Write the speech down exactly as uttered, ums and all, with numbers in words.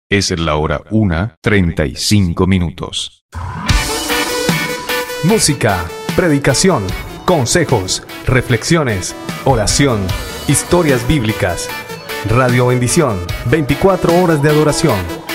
Es la hora una, treinta y cinco minutos. Música, predicación, consejos, reflexiones, oración, historias bíblicas. Radio Bendición, veinticuatro horas de adoración.